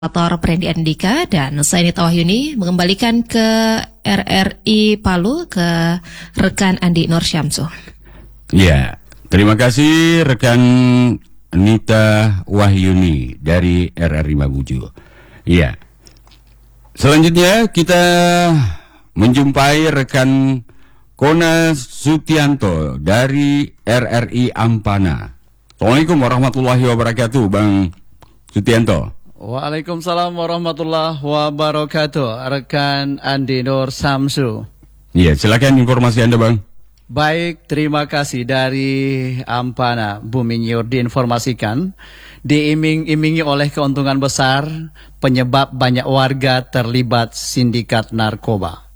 Dr. Prendy Andika dan saya Nita Wahyuni mengembalikan ke RRI Palu ke rekan Andi Nur Syamsu. Ya, terima kasih rekan Nita Wahyuni dari RRI Mabuju. Ya, selanjutnya kita menjumpai rekan Kona Sutianto dari RRI Ampana. Assalamualaikum warahmatullahi wabarakatuh, Bang Sutianto. Waalaikumsalam warahmatullahi wabarakatuh, rekan Andi Nur Syamsu. Iya, silakan informasi Anda, Bang. Baik, terima kasih dari Ampana, Bumi Nyur diinformasikan diiming-imingi oleh keuntungan besar penyebab banyak warga terlibat sindikat narkoba.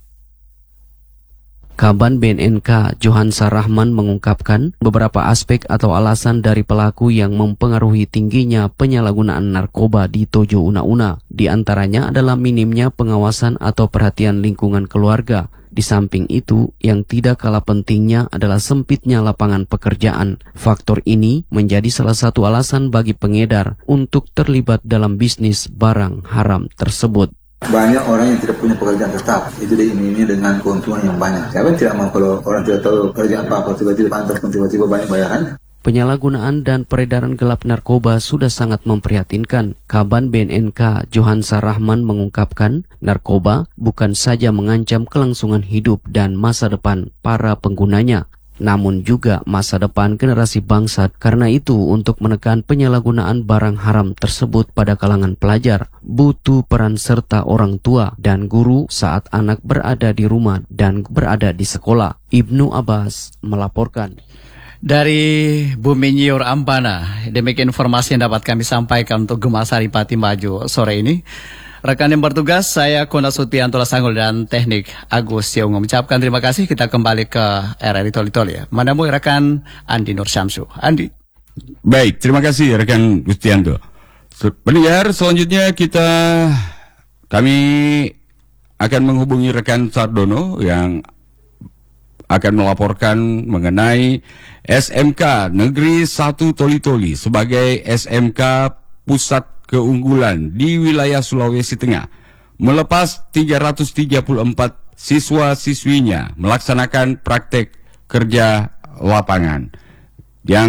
Kaban BNNK Johansa Rahman mengungkapkan beberapa aspek atau alasan dari pelaku yang mempengaruhi tingginya penyalahgunaan narkoba di Tojo Una-Una. Di antaranya adalah minimnya pengawasan atau perhatian lingkungan keluarga. Di samping itu, yang tidak kalah pentingnya adalah sempitnya lapangan pekerjaan. Faktor ini menjadi salah satu alasan bagi pengedar untuk terlibat dalam bisnis barang haram tersebut. Banyak orang yang tidak punya pekerjaan tetap, itu diiming-imingi dengan keuntungan yang banyak. Siapa yang tidak mau kalau orang tidak tahu pekerjaan apa, tiba-tiba pantas pun tiba-tiba banyak bayaran. Penyalahgunaan dan peredaran gelap narkoba sudah sangat memprihatinkan. Kaban BNNK Johansa Rahman mengungkapkan, narkoba bukan saja mengancam kelangsungan hidup dan masa depan para penggunanya, namun juga masa depan generasi bangsa. Karena itu, untuk menekan penyalahgunaan barang haram tersebut pada kalangan pelajar, butuh peran serta orang tua dan guru saat anak berada di rumah dan berada di sekolah. Ibnu Abbas melaporkan. Dari Bumi Nyur Ampana, demikian informasi yang dapat kami sampaikan untuk Gemasari Pati Maju sore ini. Rekan yang bertugas, saya Kona Sutianto Sanggul dan teknik Agus Siung mengucapkan terima kasih. Kita kembali ke RRI Toli-Toli ya. Menemui rekan Andi Nur Syamsu. Andi. Baik, terima kasih rekan Sutianto. Pendengar, selanjutnya kami akan menghubungi rekan Sardono yang akan melaporkan mengenai SMK Negeri 1 Toli-Toli sebagai SMK pusat keunggulan di wilayah Sulawesi Tengah melepas 334 siswa-siswinya melaksanakan praktek kerja lapangan yang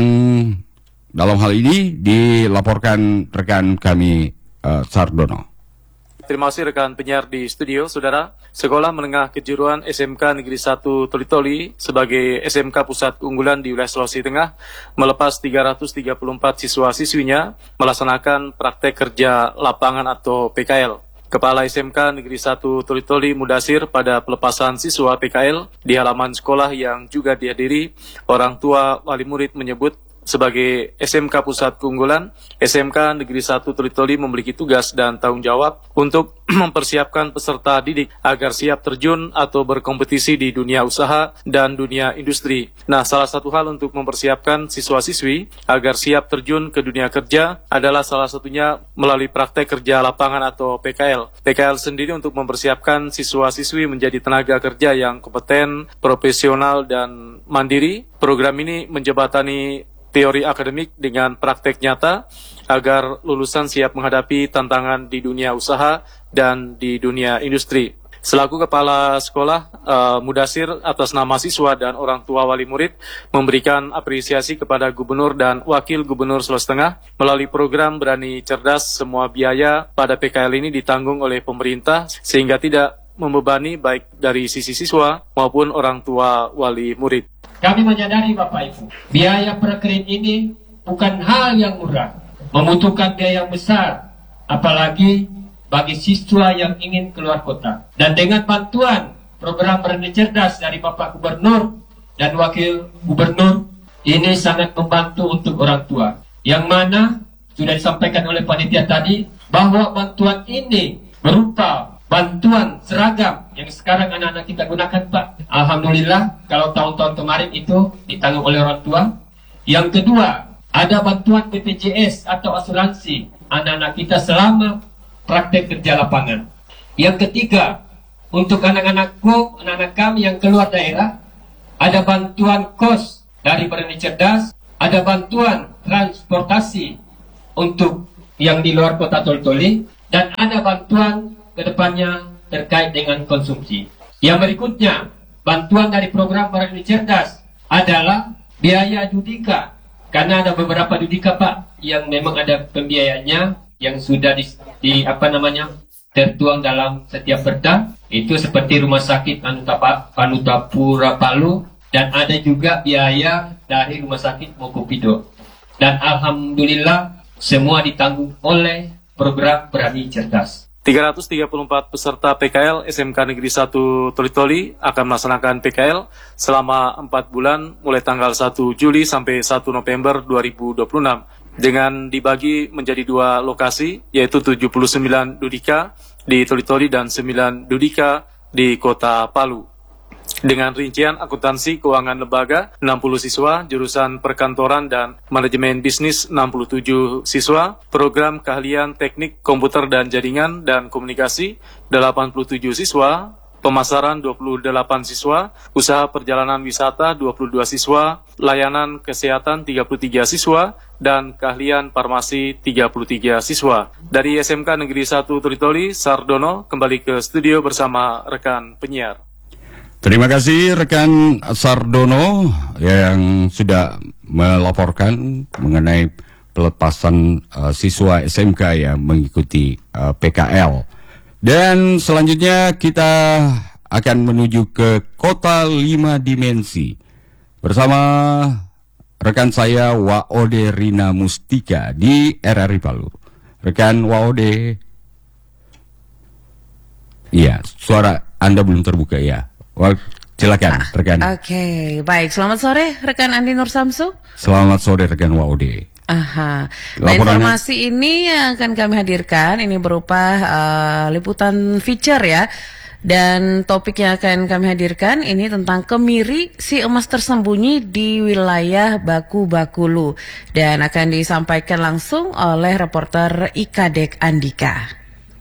dalam hal ini dilaporkan rekan kami Sardono. Terima kasih rekan penyiar di studio, saudara. Sekolah Menengah Kejuruan SMK Negeri 1 Toli-Toli sebagai SMK pusat keunggulan di wilayah Sulawesi Tengah melepas 334 siswa-siswinya melaksanakan praktek kerja lapangan atau PKL. Kepala SMK Negeri 1 Toli-Toli Mudasir pada pelepasan siswa PKL di halaman sekolah yang juga dihadiri orang tua wali murid menyebut sebagai SMK Pusat Keunggulan, SMK Negeri 1 Toli-Toli memiliki tugas dan tanggung jawab untuk mempersiapkan peserta didik agar siap terjun atau berkompetisi di dunia usaha dan dunia industri. Nah, salah satu hal untuk mempersiapkan siswa-siswi agar siap terjun ke dunia kerja adalah salah satunya melalui praktek kerja lapangan atau PKL. PKL sendiri untuk mempersiapkan siswa-siswi menjadi tenaga kerja yang kompeten, profesional, dan mandiri. Program ini menjembatani teori akademik dengan praktek nyata agar lulusan siap menghadapi tantangan di dunia usaha dan di dunia industri. Selaku kepala sekolah, Mudasir atas nama siswa dan orang tua wali murid memberikan apresiasi kepada Gubernur dan Wakil Gubernur Sulawesi Tengah melalui program Berani Cerdas. Semua biaya pada PKL ini ditanggung oleh pemerintah sehingga tidak membebani baik dari sisi siswa maupun orang tua wali murid. Kami menyadari Bapak Ibu, biaya prakerin ini bukan hal yang murah, membutuhkan biaya yang besar, apalagi bagi siswa yang ingin keluar kota. Dan dengan bantuan program Berani Cerdas dari Bapak Gubernur dan Wakil Gubernur, ini sangat membantu untuk orang tua. Yang mana sudah disampaikan oleh panitia tadi, bahwa bantuan ini berupa bantuan seragam yang sekarang anak-anak kita gunakan, Pak. Alhamdulillah, kalau tahun-tahun kemarin itu ditanggung oleh orang tua. Yang kedua, ada bantuan BPJS atau asuransi anak-anak kita selama praktek kerja lapangan. Yang ketiga, untuk anak-anakku, anak-anak kami yang keluar daerah, ada bantuan kos dari Berani Cerdas, ada bantuan transportasi untuk yang di luar kota Toli-Toli, dan ada bantuan ke depannya terkait dengan konsumsi. Yang berikutnya, bantuan dari program Petani Cerdas adalah biaya judika. Karena ada beberapa judika, Pak, yang memang ada pembiayanya yang sudah tertuang dalam setiap perda. Itu seperti Rumah Sakit Anutapura Palu, dan ada juga biaya dari Rumah Sakit Mokopido. Dan alhamdulillah semua ditanggung oleh program Petani Cerdas. 334 peserta PKL SMK Negeri 1 Toli-Toli akan melaksanakan PKL selama 4 bulan mulai tanggal 1 Juli sampai 1 November 2026 dengan dibagi menjadi 2 lokasi, yaitu 79 Dudika di Toli-Toli dan 9 Dudika di Kota Palu. Dengan rincian akuntansi keuangan lembaga 60 siswa, jurusan perkantoran dan manajemen bisnis 67 siswa, program keahlian teknik komputer dan jaringan dan komunikasi 87 siswa, pemasaran 28 siswa, usaha perjalanan wisata 22 siswa, layanan kesehatan 33 siswa, dan keahlian farmasi 33 siswa. Dari SMK Negeri 1 Toli-Toli, Sardono kembali ke studio bersama rekan penyiar. Terima kasih rekan Sardono yang sudah melaporkan mengenai pelepasan siswa SMK yang mengikuti PKL. Dan selanjutnya kita akan menuju ke Kota 5 Dimensi bersama rekan saya Waode Rina Mustika di RRI Palu. Rekan Waode. Iya, suara Anda belum terbuka ya. Silakan rekan. Oke, baik. Selamat sore rekan Andi Nur Samsu. Selamat sore rekan Waode. Aha. Nah, informasi ini yang akan kami hadirkan ini berupa liputan feature ya. Dan topik yang akan kami hadirkan ini tentang kemiri si emas tersembunyi di wilayah Baku Bakulu, dan akan disampaikan langsung oleh reporter IKADEK Andika.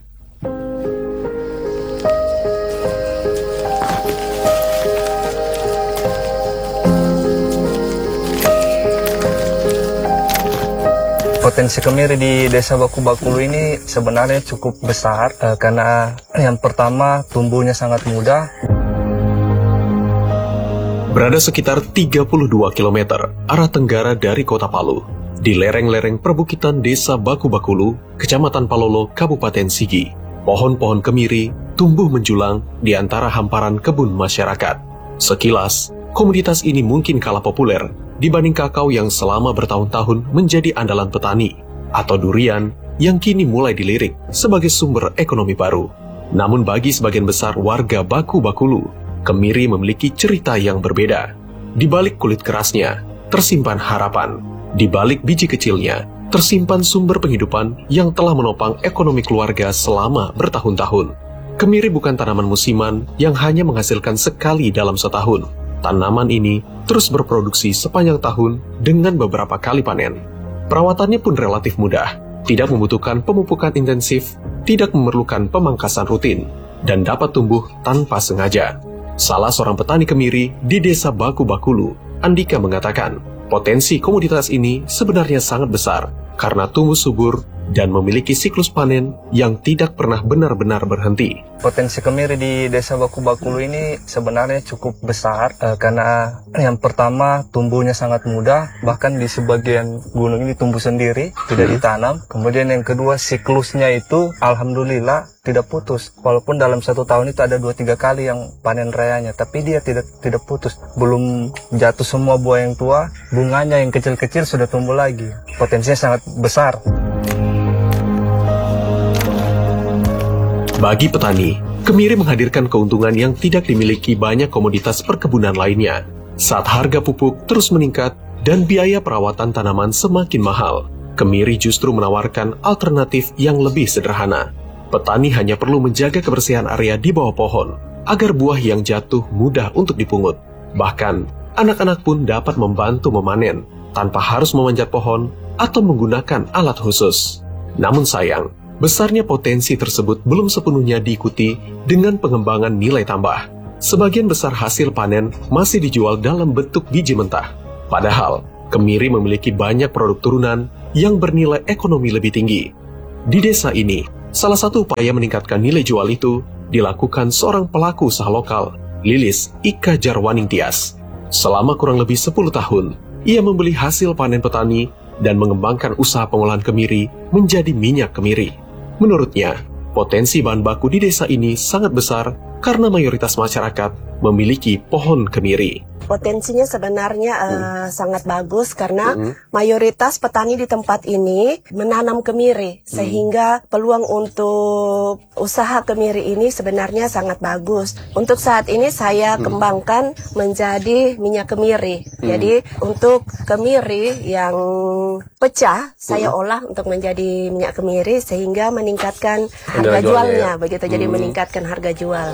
Potensi kemiri di desa Baku Bakulu ini sebenarnya cukup besar karena yang pertama tumbuhnya sangat mudah. Berada sekitar 32 km arah tenggara dari kota Palu, di lereng-lereng perbukitan desa Baku Bakulu, Kecamatan Palolo, Kabupaten Sigi, pohon-pohon kemiri tumbuh menjulang di antara hamparan kebun masyarakat. Sekilas, komoditas ini mungkin kalah populer dibanding kakao yang selama bertahun-tahun menjadi andalan petani, atau durian yang kini mulai dilirik sebagai sumber ekonomi baru. Namun bagi sebagian besar warga Baku Bakulu, kemiri memiliki cerita yang berbeda. Di balik kulit kerasnya, tersimpan harapan. Di balik biji kecilnya, tersimpan sumber penghidupan yang telah menopang ekonomi keluarga selama bertahun-tahun. Kemiri bukan tanaman musiman yang hanya menghasilkan sekali dalam setahun. Tanaman ini terus berproduksi sepanjang tahun dengan beberapa kali panen. Perawatannya pun relatif mudah, tidak membutuhkan pemupukan intensif, tidak memerlukan pemangkasan rutin, dan dapat tumbuh tanpa sengaja. Salah seorang petani kemiri di desa Baku Bakulu, Andika mengatakan, potensi komoditas ini sebenarnya sangat besar karena tumbuh subur dan memiliki siklus panen yang tidak pernah benar-benar berhenti. Potensi kemiri di desa Baku Bakulu ini sebenarnya cukup besar karena yang pertama tumbuhnya sangat mudah, bahkan di sebagian gunung ini tumbuh sendiri, tidak ditanam. Kemudian yang kedua, siklusnya itu alhamdulillah tidak putus. Walaupun dalam satu tahun itu ada 2-3 kali yang panen rayanya, tapi dia tidak putus. Belum jatuh semua buah yang tua, bunganya yang kecil-kecil sudah tumbuh lagi. Potensinya sangat besar. Bagi petani, kemiri menghadirkan keuntungan yang tidak dimiliki banyak komoditas perkebunan lainnya. Saat harga pupuk terus meningkat dan biaya perawatan tanaman semakin mahal, kemiri justru menawarkan alternatif yang lebih sederhana. Petani hanya perlu menjaga kebersihan area di bawah pohon, agar buah yang jatuh mudah untuk dipungut. Bahkan, anak-anak pun dapat membantu memanen, tanpa harus memanjat pohon atau menggunakan alat khusus. Namun sayang, besarnya potensi tersebut belum sepenuhnya diikuti dengan pengembangan nilai tambah. Sebagian besar hasil panen masih dijual dalam bentuk biji mentah. Padahal, kemiri memiliki banyak produk turunan yang bernilai ekonomi lebih tinggi. Di desa ini, Salah satu upaya meningkatkan nilai jual itu dilakukan seorang pelaku usaha lokal, Lilis Ika Jarwaning Tias. Selama kurang lebih 10 tahun, ia membeli hasil panen petani dan mengembangkan usaha pengolahan kemiri menjadi minyak kemiri. Menurutnya, potensi bahan baku di desa ini sangat besar karena mayoritas masyarakat memiliki pohon kemiri. Potensinya sebenarnya sangat bagus karena mayoritas petani di tempat ini menanam kemiri, sehingga peluang untuk usaha kemiri ini sebenarnya sangat bagus. Untuk saat ini saya kembangkan menjadi minyak kemiri. Jadi untuk kemiri yang pecah saya olah untuk menjadi minyak kemiri sehingga meningkatkan harga jualnya, begitu. Jadi meningkatkan harga jual.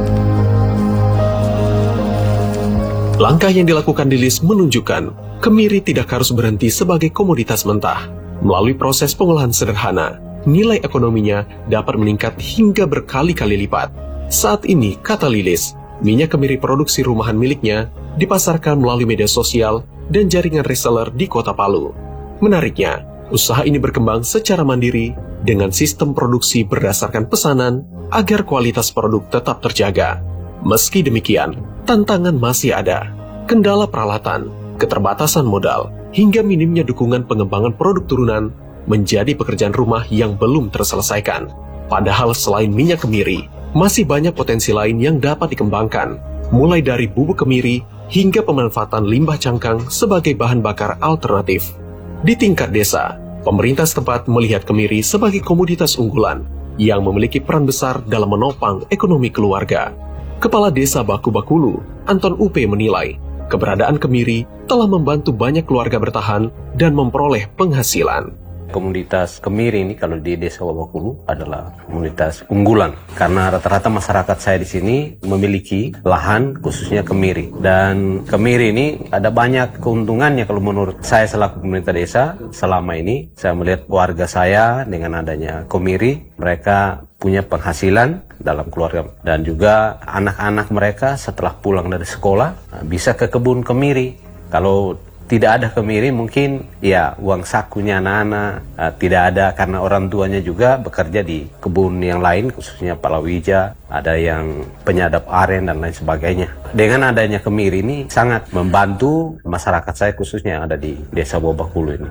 Langkah yang dilakukan Lilis menunjukkan kemiri tidak harus berhenti sebagai komoditas mentah. Melalui proses pengolahan sederhana, nilai ekonominya dapat meningkat hingga berkali-kali lipat. Saat ini, kata Lilis, minyak kemiri produksi rumahan miliknya dipasarkan melalui media sosial dan jaringan reseller di Kota Palu. Menariknya, usaha ini berkembang secara mandiri dengan sistem produksi berdasarkan pesanan agar kualitas produk tetap terjaga. Meski demikian, tantangan masih ada. Kendala peralatan, keterbatasan modal, hingga minimnya dukungan pengembangan produk turunan menjadi pekerjaan rumah yang belum terselesaikan. Padahal selain minyak kemiri, masih banyak potensi lain yang dapat dikembangkan, mulai dari bubuk kemiri hingga pemanfaatan limbah cangkang sebagai bahan bakar alternatif. Di tingkat desa, pemerintah setempat melihat kemiri sebagai komoditas unggulan yang memiliki peran besar dalam menopang ekonomi keluarga. Kepala Desa Baku Bakulu, Anton Upe menilai, keberadaan kemiri telah membantu banyak keluarga bertahan dan memperoleh penghasilan. Komoditas kemiri ini kalau di Desa Wabakulu adalah komoditas unggulan karena rata-rata masyarakat saya di sini memiliki lahan khususnya kemiri, dan kemiri ini ada banyak keuntungannya kalau menurut saya selaku pemerintah desa. Selama ini saya melihat warga saya dengan adanya kemiri, mereka punya penghasilan dalam keluarga, dan juga anak-anak mereka setelah pulang dari sekolah bisa ke kebun kemiri. Kalau tidak ada kemiri mungkin ya uang sakunya anak-anak tidak ada, karena orang tuanya juga bekerja di kebun yang lain khususnya palawija, ada yang penyadap aren dan lain sebagainya. Dengan adanya kemiri ini sangat membantu masyarakat saya khususnya yang ada di Desa Wabakulu ini.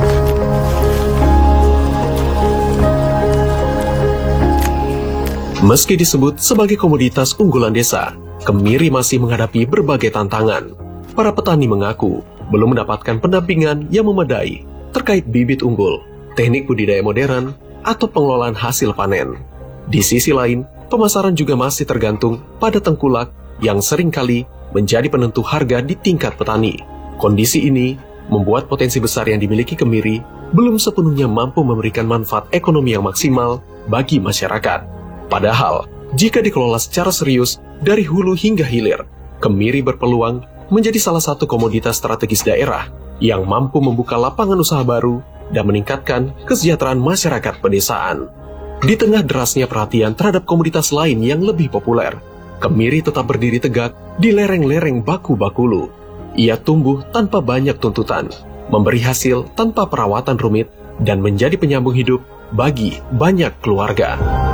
Meski disebut sebagai komoditas unggulan desa, kemiri masih menghadapi berbagai tantangan. Para petani mengaku belum mendapatkan pendampingan yang memadai terkait bibit unggul, teknik budidaya modern, atau pengelolaan hasil panen. Di sisi lain, pemasaran juga masih tergantung pada tengkulak yang seringkali menjadi penentu harga di tingkat petani. Kondisi ini membuat potensi besar yang dimiliki kemiri belum sepenuhnya mampu memberikan manfaat ekonomi yang maksimal bagi masyarakat. Padahal, jika dikelola secara serius dari hulu hingga hilir, kemiri berpeluang menjadi salah satu komoditas strategis daerah yang mampu membuka lapangan usaha baru dan meningkatkan kesejahteraan masyarakat pedesaan. Di tengah derasnya perhatian terhadap komoditas lain yang lebih populer, kemiri tetap berdiri tegak di lereng-lereng Baku Bakulu. Ia tumbuh tanpa banyak tuntutan, memberi hasil tanpa perawatan rumit, dan menjadi penyambung hidup bagi banyak keluarga.